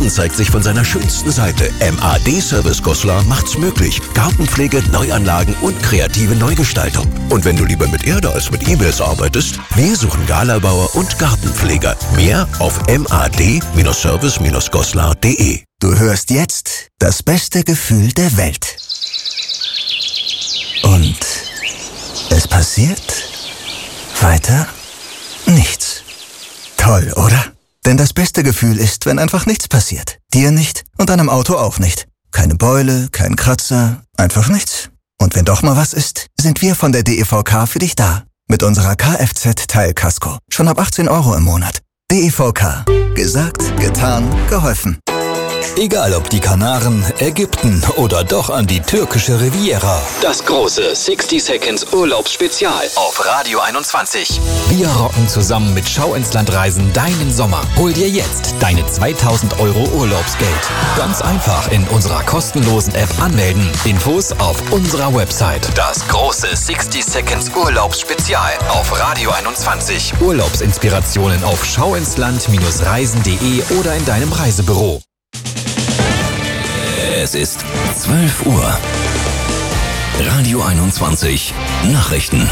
Garten zeigt sich von seiner schönsten Seite. MAD Service Goslar macht's möglich. Gartenpflege, Neuanlagen und kreative Neugestaltung. Und wenn du lieber mit Erde als mit E-Mails arbeitest, wir suchen Galabauer und Gartenpfleger. Mehr auf mad-service-goslar.de. Du hörst jetzt das beste Gefühl der Welt. Und es passiert weiter nichts. Toll, oder? Denn das beste Gefühl ist, wenn einfach nichts passiert. Dir nicht und deinem Auto auch nicht. Keine Beule, kein Kratzer, einfach nichts. Und wenn doch mal was ist, sind wir von der DEVK für dich da. Mit unserer Kfz-Teilkasko. Schon ab 18 € im Monat. DEVK. Gesagt, getan, geholfen. Egal ob die Kanaren, Ägypten oder doch an die türkische Riviera. Das große 60 Seconds Urlaubsspezial auf Radio 21. Wir rocken zusammen mit Schau ins Land Reisen deinen Sommer. Hol dir jetzt deine 2.000 € Urlaubsgeld. Ganz einfach in unserer kostenlosen App anmelden. Infos auf unserer Website. Das große 60 Seconds Urlaubsspezial auf Radio 21. Urlaubsinspirationen auf schauinsland-reisen.de oder in deinem Reisebüro. Es ist 12 Uhr. Radio 21 Nachrichten.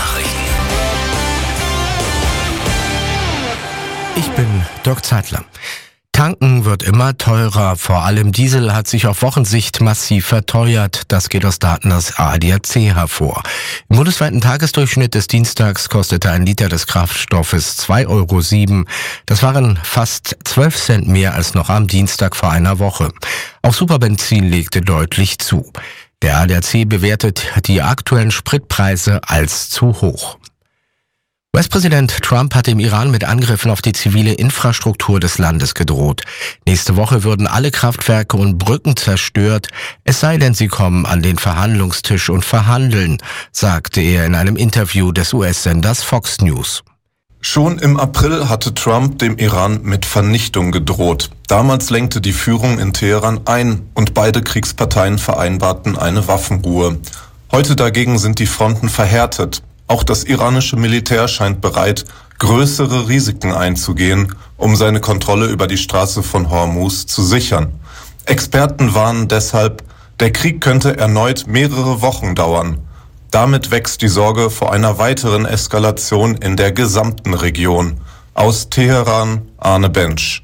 Ich bin Dirk Zeitler. Tanken wird immer teurer. Vor allem Diesel hat sich auf Wochensicht massiv verteuert. Das geht aus Daten des ADAC hervor. Im bundesweiten Tagesdurchschnitt des Dienstags kostete ein Liter des Kraftstoffes 2,07 €. Das waren fast 12 Cent mehr als noch am Dienstag vor einer Woche. Auch Superbenzin legte deutlich zu. Der ADAC bewertet die aktuellen Spritpreise als zu hoch. US-Präsident Trump hat im Iran mit Angriffen auf die zivile Infrastruktur des Landes gedroht. Nächste Woche würden alle Kraftwerke und Brücken zerstört, es sei denn, sie kommen an den Verhandlungstisch und verhandeln, sagte er in einem Interview des US-Senders Fox News. Schon im April hatte Trump dem Iran mit Vernichtung gedroht. Damals lenkte die Führung in Teheran ein und beide Kriegsparteien vereinbarten eine Waffenruhe. Heute dagegen sind die Fronten verhärtet. Auch das iranische Militär scheint bereit, größere Risiken einzugehen, um seine Kontrolle über die Straße von Hormuz zu sichern. Experten warnen deshalb, der Krieg könnte erneut mehrere Wochen dauern. Damit wächst die Sorge vor einer weiteren Eskalation in der gesamten Region. Aus Teheran, Arne Bensch.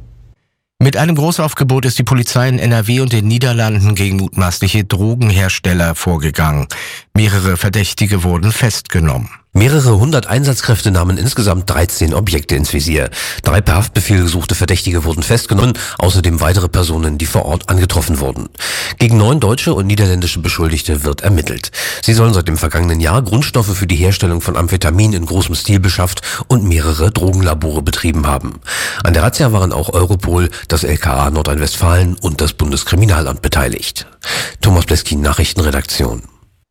Mit einem Großaufgebot ist die Polizei in NRW und den Niederlanden gegen mutmaßliche Drogenhersteller vorgegangen. Mehrere Verdächtige wurden festgenommen. Mehrere 100 Einsatzkräfte nahmen insgesamt 13 Objekte ins Visier. 3 per Haftbefehl gesuchte Verdächtige wurden festgenommen, außerdem weitere Personen, die vor Ort angetroffen wurden. Gegen 9 deutsche und niederländische Beschuldigte wird ermittelt. Sie sollen seit dem vergangenen Jahr Grundstoffe für die Herstellung von Amphetamin in großem Stil beschafft und mehrere Drogenlabore betrieben haben. An der Razzia waren auch Europol, das LKA Nordrhein-Westfalen und das Bundeskriminalamt beteiligt. Thomas Bleskin, Nachrichtenredaktion.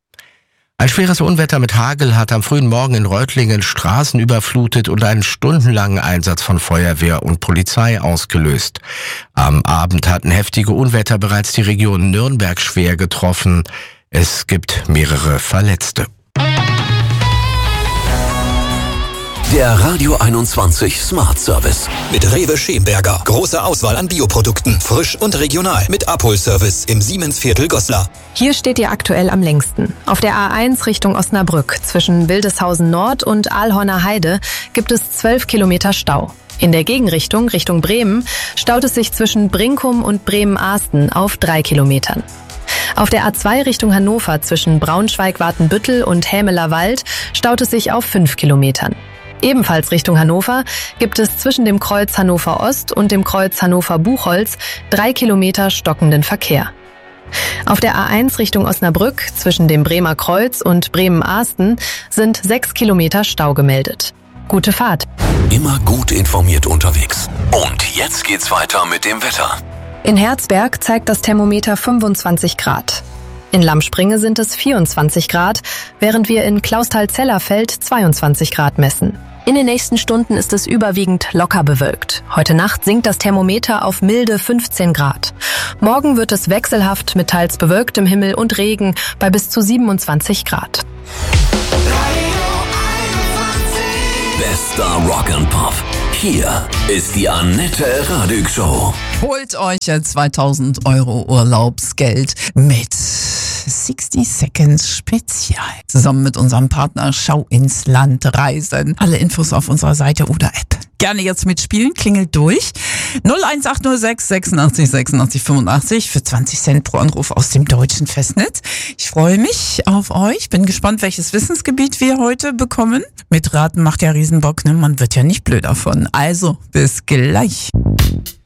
Ein schweres Unwetter mit Hagel hat am frühen Morgen in Reutlingen Straßen überflutet und einen stundenlangen Einsatz von Feuerwehr und Polizei ausgelöst. Am Abend hatten heftige Unwetter bereits die Region Nürnberg schwer getroffen. Es gibt mehrere Verletzte. Der Radio 21 Smart Service. Mit Rewe Schemberger. Große Auswahl an Bioprodukten. Frisch und regional. Mit Abholservice im Siemensviertel Goslar. Hier steht ihr aktuell am längsten. Auf der A1 Richtung Osnabrück zwischen Wildeshausen Nord und Aalhorner Heide gibt es 12 Kilometer Stau. In der Gegenrichtung, Richtung Bremen, staut es sich zwischen Brinkum und Bremen-Ahsten auf 3 Kilometern. Auf der A2 Richtung Hannover zwischen Braunschweig-Watenbüttel und Hämeler Wald staut es sich auf 5 Kilometern. Ebenfalls Richtung Hannover gibt es zwischen dem Kreuz Hannover Ost und dem Kreuz Hannover Buchholz 3 Kilometer stockenden Verkehr. Auf der A1 Richtung Osnabrück zwischen dem Bremer Kreuz und Bremen-Ahsten sind 6 Kilometer Stau gemeldet. Gute Fahrt. Immer gut informiert unterwegs. Und jetzt geht's weiter mit dem Wetter. In Herzberg zeigt das Thermometer 25 Grad. In Lammspringe sind es 24 Grad, während wir in Clausthal-Zellerfeld 22 Grad messen. In den nächsten Stunden ist es überwiegend locker bewölkt. Heute Nacht sinkt das Thermometer auf milde 15 Grad. Morgen wird es wechselhaft mit teils bewölktem Himmel und Regen bei bis zu 27 Grad. Bester Rock and Pop. Hier ist die Annette Radig Show. Holt euch 2000 Euro Urlaubsgeld mit 60 Seconds Spezial. Zusammen mit unserem Partner Schau ins Land reisen. Alle Infos auf unserer Seite oder App. Gerne jetzt mitspielen, klingelt durch. 01806 86 86 85 für 20 Cent pro Anruf aus dem deutschen Festnetz. Ich freue mich auf euch. Bin gespannt, welches Wissensgebiet wir heute bekommen. Mit Raten macht ja Riesenbock, ne? Man wird ja nicht blöd davon. Also, bis gleich.